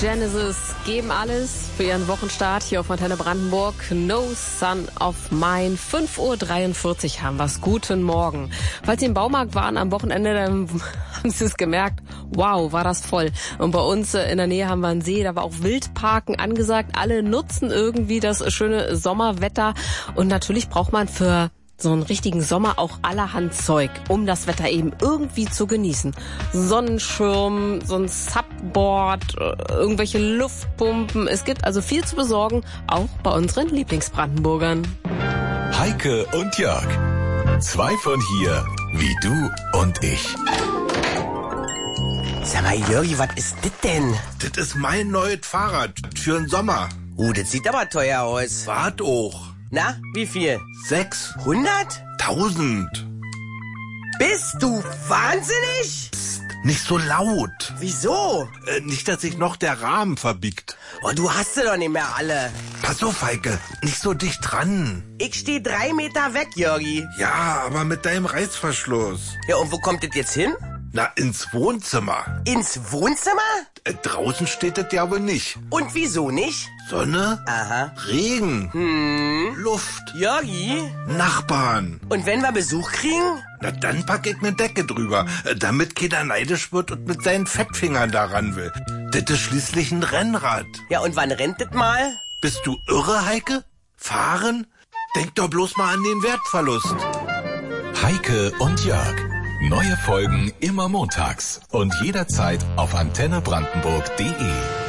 Genesis geben alles für ihren Wochenstart hier auf Antenne Brandenburg. No Son of Mine. 5:43 Uhr haben wir's. Guten Morgen. Falls Sie im Baumarkt waren am Wochenende, dann haben Sie es gemerkt. Wow, war das voll. Und bei uns in der Nähe haben wir einen See, da war auch Wildparken angesagt. Alle nutzen irgendwie das schöne Sommerwetter. Und natürlich braucht man für so einen richtigen Sommer auch allerhand Zeug, um das Wetter eben irgendwie zu genießen. Sonnenschirm, so ein Subboard, irgendwelche Luftpumpen. Es gibt also viel zu besorgen, auch bei unseren Lieblingsbrandenburgern. Heike und Jörg. Zwei von hier, wie du und ich. Sag mal, Jörgi, was ist das denn? Das ist mein neues Fahrrad für den Sommer. Das sieht aber teuer aus. Wart auch. Na, wie viel? 600? 1000? Bist du wahnsinnig? Psst, nicht so laut. Wieso? Nicht, dass sich noch der Rahmen verbiegt. Oh, du hast sie doch nicht mehr alle. Pass auf, Heike, nicht so dicht dran. Ich stehe 3 Meter weg, Jörgi. Ja, aber mit deinem Reißverschluss. Ja, und wo kommt das jetzt hin? Na, ins Wohnzimmer. Ins Wohnzimmer? Draußen steht das ja wohl nicht. Und wieso nicht? Sonne, Aha. Regen, Luft, Jörgi? Nachbarn. Und wenn wir Besuch kriegen? Na, dann pack ich ne Decke drüber, damit keiner neidisch wird und mit seinen Fettfingern daran will. Das ist schließlich ein Rennrad. Ja, und wann rennt das mal? Bist du irre, Heike? Fahren? Denk doch bloß mal an den Wertverlust. Heike und Jörg. Neue Folgen immer montags und jederzeit auf antennebrandenburg.de.